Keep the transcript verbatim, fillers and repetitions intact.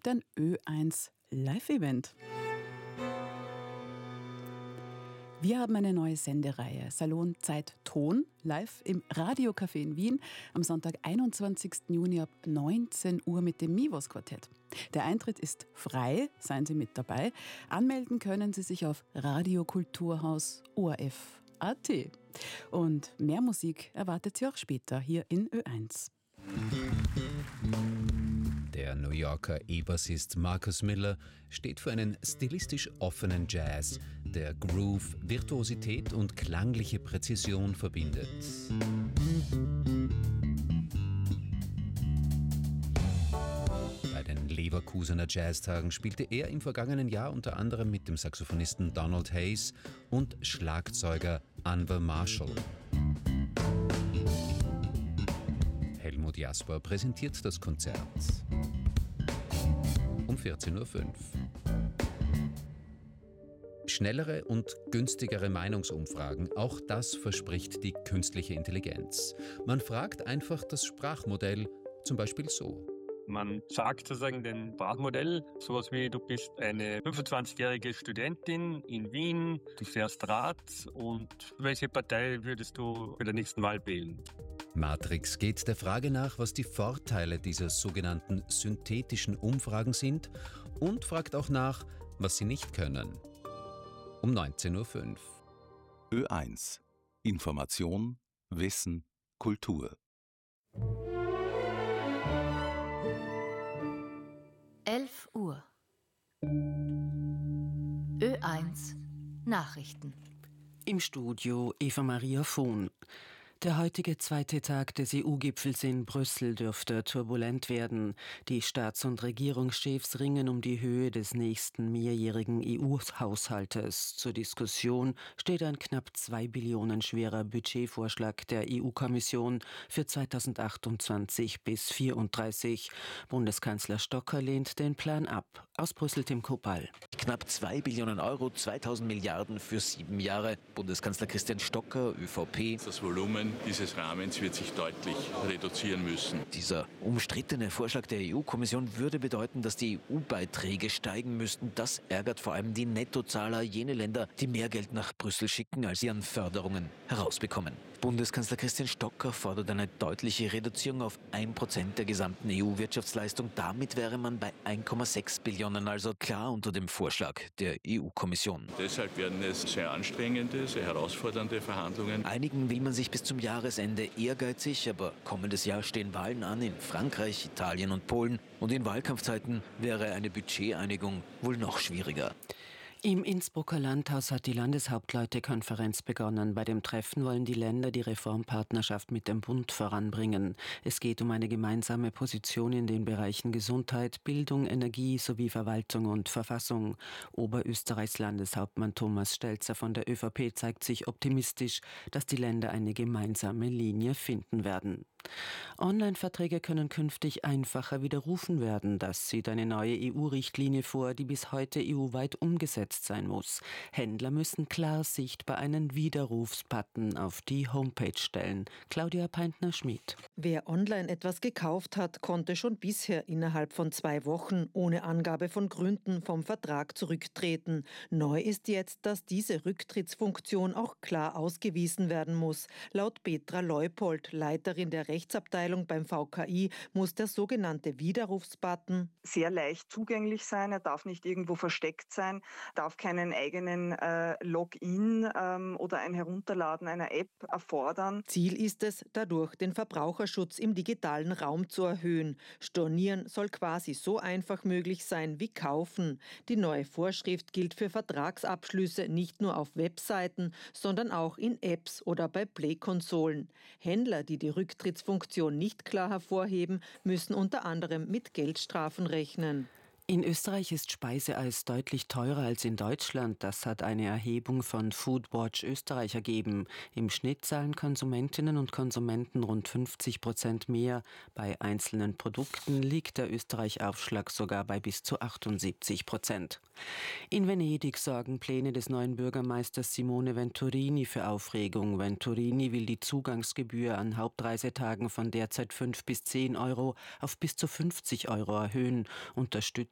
gibt ein Ö eins Live-Event. Wir haben eine neue Sendereihe, Salon Zeit Ton, live im Radiocafé in Wien am Sonntag, einundzwanzigsten Juni ab neunzehn Uhr mit dem Mivos Quartett. Der Eintritt ist frei, seien Sie mit dabei. Anmelden können Sie sich auf Radiokulturhaus O R F Punkt A T. Und mehr Musik erwartet Sie auch später hier in Ö eins. Der New Yorker E-Bassist Marcus Miller steht für einen stilistisch offenen Jazz, der Groove, Virtuosität und klangliche Präzision verbindet. Bei den Leverkusener Jazztagen spielte er im vergangenen Jahr unter anderem mit dem Saxophonisten Donald Hayes und Schlagzeuger Anwar Marshall. Helmut Jasper präsentiert das Konzert um vierzehn Uhr fünf. Schnellere und günstigere Meinungsumfragen, auch das verspricht die künstliche Intelligenz. Man fragt einfach das Sprachmodell, zum Beispiel so. Man sagt sozusagen dem Sprachmodell sowas wie, du bist eine fünfundzwanzigjährige Studentin in Wien, du fährst Rad und welche Partei würdest du bei der nächsten Wahl wählen? Matrix geht der Frage nach, was die Vorteile dieser sogenannten synthetischen Umfragen sind und fragt auch nach, was sie nicht können. Um neunzehn Uhr fünf. Ö eins. Information, Wissen, Kultur. elf Uhr. Ö eins Nachrichten. Im Studio Eva Maria Vohn. Der heutige zweite Tag des E U-Gipfels in Brüssel dürfte turbulent werden. Die Staats- und Regierungschefs ringen um die Höhe des nächsten mehrjährigen E U-Haushaltes. Zur Diskussion steht ein knapp zwei Billionen schwerer Budgetvorschlag der E U-Kommission für zweitausendachtundzwanzig bis vierunddreißig. Bundeskanzler Stocker lehnt den Plan ab. Aus Brüssel Tim Kopal. Knapp zwei Billionen Euro, zweitausend Milliarden für sieben Jahre. Bundeskanzler Christian Stocker, ÖVP. Das Volumen dieses Rahmens wird sich deutlich reduzieren müssen. Dieser umstrittene Vorschlag der E U-Kommission würde bedeuten, dass die E U-Beiträge steigen müssten. Das ärgert vor allem die Nettozahler, jene Länder, die mehr Geld nach Brüssel schicken, als sie an Förderungen herausbekommen. Bundeskanzler Christian Stocker fordert eine deutliche Reduzierung auf ein Prozent der gesamten E U-Wirtschaftsleistung. Damit wäre man bei ein Komma sechs Billionen, also klar unter dem Vorschlag der E U-Kommission. Deshalb werden es sehr anstrengende, sehr herausfordernde Verhandlungen. Einigen will man sich bis zum Jahresende ehrgeizig, aber kommendes Jahr stehen Wahlen an in Frankreich, Italien und Polen. Und in Wahlkampfzeiten wäre eine Budgeteinigung wohl noch schwieriger. Im Innsbrucker Landhaus hat die Landeshauptleutekonferenz begonnen. Bei dem Treffen wollen die Länder die Reformpartnerschaft mit dem Bund voranbringen. Es geht um eine gemeinsame Position in den Bereichen Gesundheit, Bildung, Energie sowie Verwaltung und Verfassung. Oberösterreichs Landeshauptmann Thomas Stelzer von der ÖVP zeigt sich optimistisch, dass die Länder eine gemeinsame Linie finden werden. Online-Verträge können künftig einfacher widerrufen werden. Das sieht eine neue E U-Richtlinie vor, die bis heute E U-weit umgesetzt sein muss. Händler müssen klar sichtbar einen Widerrufsbutton auf die Homepage stellen. Claudia Peintner-Schmid. Wer online etwas gekauft hat, konnte schon bisher innerhalb von zwei Wochen ohne Angabe von Gründen vom Vertrag zurücktreten. Neu ist jetzt, dass diese Rücktrittsfunktion auch klar ausgewiesen werden muss. Laut Petra Leupold, Leiterin der Rechtsabteilung beim V K I, muss der sogenannte Widerrufsbutton sehr leicht zugänglich sein. Er darf nicht irgendwo versteckt sein, darf keinen eigenen äh, Login ähm, oder ein Herunterladen einer App erfordern. Ziel ist es, dadurch den Verbraucherschutz im digitalen Raum zu erhöhen. Stornieren soll quasi so einfach möglich sein wie kaufen. Die neue Vorschrift gilt für Vertragsabschlüsse nicht nur auf Webseiten, sondern auch in Apps oder bei Play-Konsolen. Händler, die die Rücktrittsfunktion nicht klar hervorheben, müssen unter anderem mit Geldstrafen rechnen. In Österreich ist Speiseeis deutlich teurer als in Deutschland. Das hat eine Erhebung von Foodwatch Österreich ergeben. Im Schnitt zahlen Konsumentinnen und Konsumenten rund fünfzig Prozent mehr. Bei einzelnen Produkten liegt der Österreich-Aufschlag sogar bei bis zu achtundsiebzig Prozent. In Venedig sorgen Pläne des neuen Bürgermeisters Simone Venturini für Aufregung. Venturini will die Zugangsgebühr an Hauptreisetagen von derzeit fünf bis zehn Euro auf bis zu fünfzig Euro erhöhen. Unterstützt